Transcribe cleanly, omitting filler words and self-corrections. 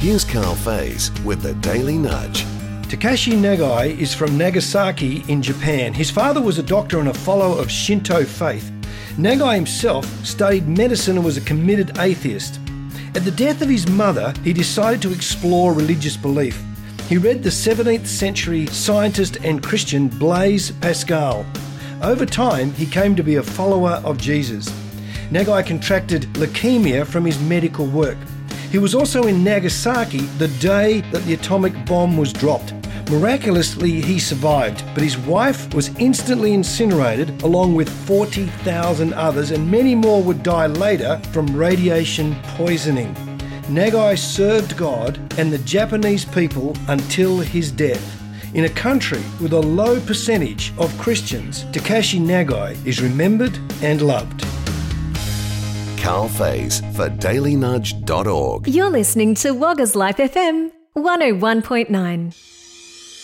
Here's Carl Faze with the Daily Nudge. Takashi Nagai is from Nagasaki in Japan. His father was a doctor and a follower of Shinto faith. Nagai himself studied medicine and was a committed atheist. At the death of his mother, he decided to explore religious belief. He read the 17th century scientist and Christian Blaise Pascal. Over time, he came to be a follower of Jesus. Nagai contracted leukemia from his medical work. He was also in Nagasaki the day that the atomic bomb was dropped. Miraculously, he survived, but his wife was instantly incinerated along with 40,000 others, and many more would die later from radiation poisoning. Nagai served God and the Japanese people until his death. In a country with a low percentage of Christians, Takashi Nagai is remembered and loved. Carl Faze for dailynudge.org. You're listening to Wagga's Life FM 101.9.